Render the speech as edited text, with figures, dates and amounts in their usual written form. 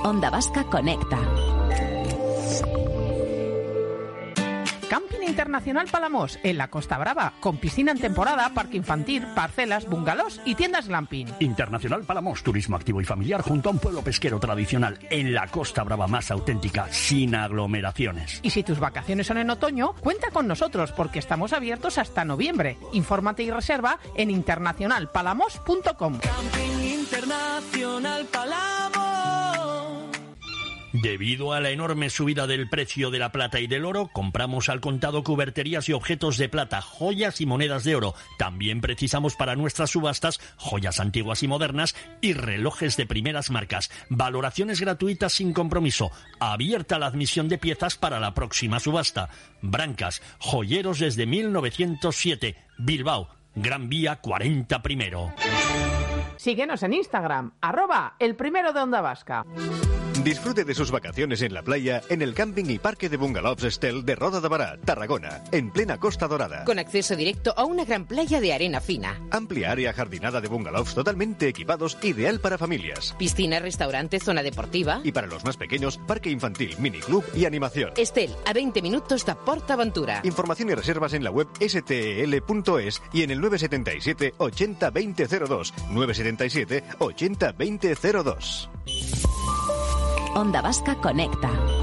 Onda Vasca Conecta. Camping Internacional Palamós, en la Costa Brava, con piscina en temporada, parque infantil, parcelas, bungalows y tiendas glamping. Internacional Palamós, turismo activo y familiar junto a un pueblo pesquero tradicional, en la Costa Brava más auténtica, sin aglomeraciones. Y si tus vacaciones son en otoño, cuenta con nosotros, porque estamos abiertos hasta noviembre. Infórmate y reserva en internacionalpalamos.com. Camping Internacional Palamos. Debido a la enorme subida del precio de la plata y del oro, compramos al contado cuberterías y objetos de plata, joyas y monedas de oro. También precisamos para nuestras subastas joyas antiguas y modernas y relojes de primeras marcas. Valoraciones gratuitas sin compromiso. Abierta la admisión de piezas para la próxima subasta. Brancas, joyeros desde 1907. Bilbao, Gran Vía 40 primero. Síguenos en Instagram, @elprimero de Onda Vasca. Disfrute de sus vacaciones en la playa en el camping y parque de bungalows Estel de Roda de Bará, Tarragona, en plena Costa Dorada. Con acceso directo a una gran playa de arena fina. Amplia área jardinada de bungalows totalmente equipados, ideal para familias. Piscina, restaurante, zona deportiva. Y para los más pequeños, parque infantil, miniclub y animación. Estel, a 20 minutos de PortAventura. Información y reservas en la web stel.es y en el 977 80 20 02. 977 80 20 02. Onda Vasca Conecta.